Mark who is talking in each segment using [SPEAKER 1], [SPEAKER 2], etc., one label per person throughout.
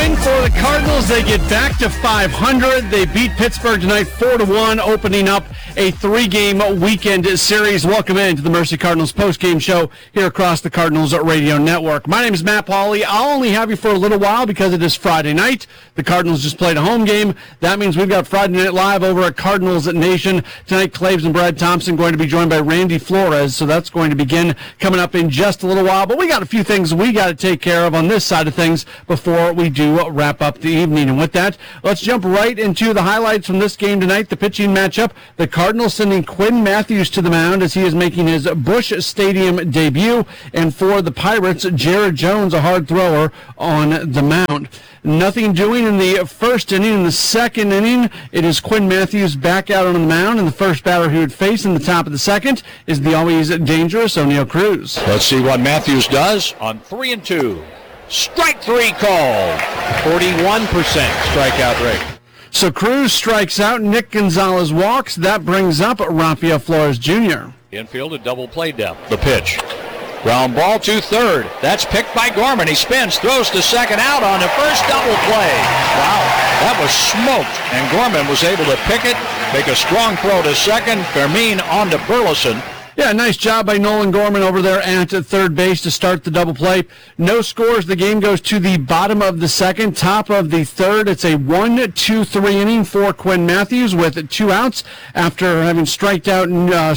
[SPEAKER 1] win for the Cardinals. They get back to 500. They beat Pittsburgh tonight 4-1, opening up a 3-game weekend series. Welcome in to the Mercy Cardinals post-game show here across the Cardinals Radio Network. My name is Matt Pauley. I'll only have you for a little while because it is Friday night. The Cardinals just played a home game. That means we've got Friday Night Live over at Cardinals Nation. Tonight, Claves and Brad Thompson going to be joined by Randy Flores, so that's going to begin coming up in just a little while. But we got a few things we got to take care of on this side of things before we do wrap up the evening. And with that, let's jump right into the highlights from this game tonight, the pitching matchup. The Cardinals sending Quinn Matthews to the mound as he is making his Busch Stadium debut. And for the Pirates, Jared Jones, a hard thrower, on the mound. Nothing doing in the first inning. In the second inning, it is Quinn Matthews back out on the mound, and the first batter he would face in the top of the second is the always dangerous Oneil Cruz.
[SPEAKER 2] Let's see what Matthews does on 3-2. Strike three called. 41% strikeout rate.
[SPEAKER 1] So Cruz strikes out. Nick Gonzalez walks. That brings up Rafael Flores Jr.
[SPEAKER 2] Infield, a double play down. The pitch. Ground ball to third. That's picked by Gorman. He spins, throws to second, out on the first double play. Wow, that was smoked. And Gorman was able to pick it, make a strong throw to second. Fermin on to Burleson.
[SPEAKER 1] Yeah, nice job by Nolan Gorman over there at third base to start the double play. No scores. The game goes to the bottom of the second, top of the third. It's a 1-2-3 inning for Quinn Matthews with 2 outs. After having struck out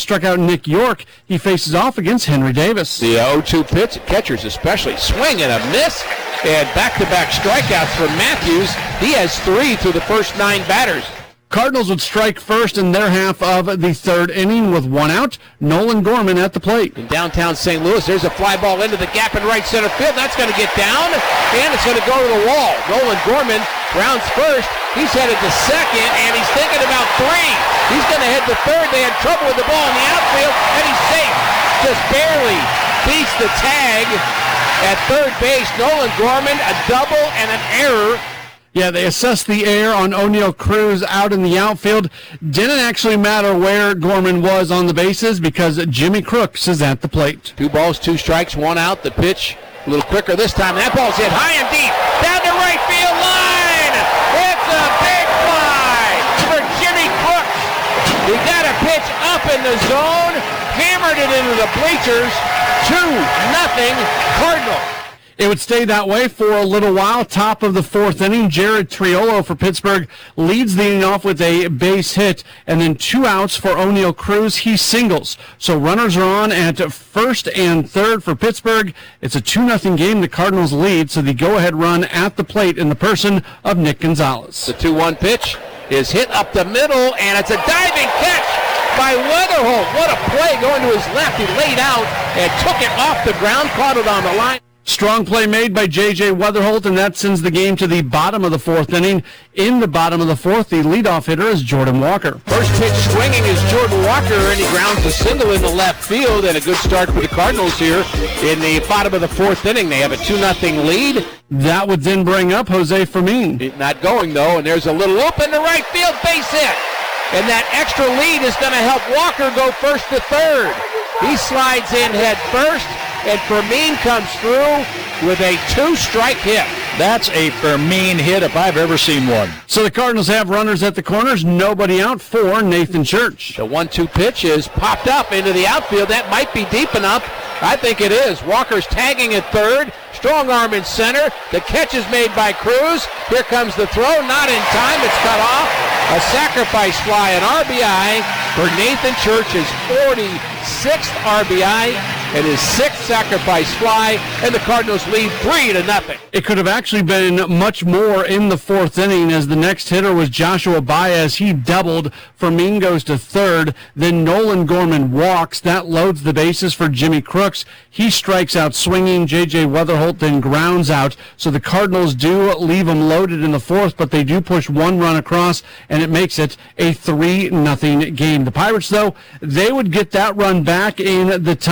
[SPEAKER 1] Nick York, he faces off against Henry Davis.
[SPEAKER 2] The 0-2 pitch, catchers especially, swing and a miss. And back-to-back strikeouts for Matthews. He has 3 through the first 9 batters.
[SPEAKER 1] Cardinals would strike first in their half of the third inning with 1 out. Nolan Gorman at the plate.
[SPEAKER 3] In downtown St. Louis, there's a fly ball into the gap in right center field. That's going to get down, and it's going to go to the wall. Nolan Gorman rounds first. He's headed to second, and he's thinking about 3. He's going to head to third. They had trouble with the ball in the outfield, and he's safe. Just barely beats the tag at third base. Nolan Gorman, a double and an error.
[SPEAKER 1] Yeah, they assessed the error on Oneil Cruz out in the outfield. Didn't actually matter where Gorman was on the bases because Jimmy Crooks is at the plate.
[SPEAKER 3] 2 balls, 2 strikes, 1 out. The pitch a little quicker this time. That ball's hit high and deep down the right field line. It's a big fly for Jimmy Crooks. He got a pitch up in the zone, hammered it into the bleachers. 2-0 Cardinals.
[SPEAKER 1] It would stay that way for a little while. Top of the 4th inning, Jared Triolo for Pittsburgh leads the inning off with a base hit, and then 2 outs for Oneil Cruz. He singles. So runners are on at first and third for Pittsburgh. It's a 2-0 game. The Cardinals lead, so the go-ahead run at the plate in the person of Nick Gonzalez.
[SPEAKER 3] The 2-1 pitch is hit up the middle, and it's a diving catch by Weatherholt. What a play going to his left. He laid out and took it off the ground, caught it on the line.
[SPEAKER 1] Strong play made by J.J. Weatherholt, and that sends the game to the bottom of the 4th inning. In the bottom of the 4th, the leadoff hitter is Jordan Walker.
[SPEAKER 3] First pitch swinging is Jordan Walker, and he grounds a single into left field, and a good start for the Cardinals here in the bottom of the 4th inning. They have a 2-0 lead.
[SPEAKER 1] That would then bring up Jose Fermin.
[SPEAKER 3] Not going, though, and there's a little open to right field, base hit. And that extra lead is going to help Walker go first to third. He slides in head first, and Fermin comes through with a 2-strike hit.
[SPEAKER 2] That's a Fermin hit if I've ever seen one.
[SPEAKER 1] So the Cardinals have runners at the corners, nobody out for Nathan Church.
[SPEAKER 3] The 1-2 pitch is popped up into the outfield. That might be deep enough. I think it is. Walker's tagging at third. Strong arm in center. The catch is made by Cruz. Here comes the throw. Not in time. It's cut off. A sacrifice fly, an RBI for Nathan Church's 46th RBI and his 6th sacrifice fly, and the Cardinals lead 3-0.
[SPEAKER 1] It could have actually been much more in the 4th inning as the next hitter was Joshua Baez. He doubled. Fermin goes to third. Then Nolan Gorman walks. That loads the bases for Jimmy Crooks. He strikes out swinging. J.J. Weatherholt then grounds out. So the Cardinals do leave him loaded in the 4th, but they do push 1 run across, and it makes it a 3-0 game. The Pirates, though, they would get that run back in the top of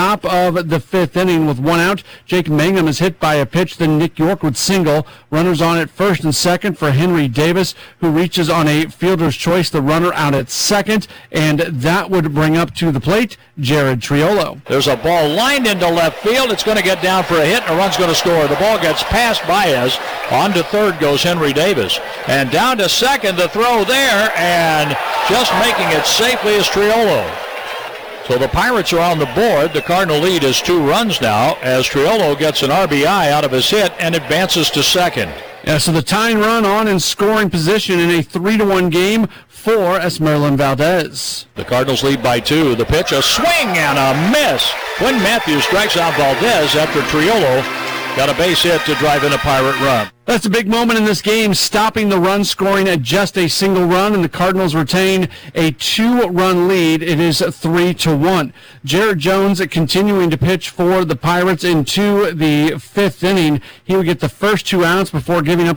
[SPEAKER 1] of the fifth inning with one out. Jake Mangum is hit by a pitch. Then Nick York would single. Runners on at first and second for Henry Davis, who reaches on a fielder's choice, the runner out at second, and that would bring up to the plate Jared Triolo.
[SPEAKER 2] There's a ball lined into left field. It's going to get down for a hit, and a run's going to score. The ball gets past Baez. On to third goes Henry Davis. And down to second, the throw there, and just making it safely is Triolo. So the Pirates are on the board. The Cardinal lead is 2 runs now as Triolo gets an RBI out of his hit and advances to second.
[SPEAKER 1] Yeah, so the tying run on in scoring position in a 3-1 game for Esmeralda Valdez.
[SPEAKER 2] The Cardinals lead by 2. The pitch, a swing and a miss. Quinn Matthews strikes out Valdez after Triolo got a base hit to drive in a Pirate run.
[SPEAKER 1] That's a big moment in this game, stopping the run scoring at just a single run, and the Cardinals retain a 2-run lead. It is 3-1. Jared Jones continuing to pitch for the Pirates into the fifth inning. He would get the first 2 outs before giving up